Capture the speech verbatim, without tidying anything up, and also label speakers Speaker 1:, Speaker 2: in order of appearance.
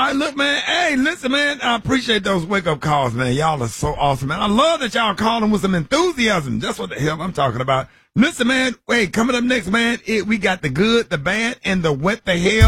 Speaker 1: right, look, man. Hey, listen, man. I appreciate those wake up calls, man. Y'all are so awesome, man. I love that y'all calling with some enthusiasm. That's what the hell I'm talking about. Listen, man. Wait, coming up next, man. It, we got the good, the bad, and the what the hell.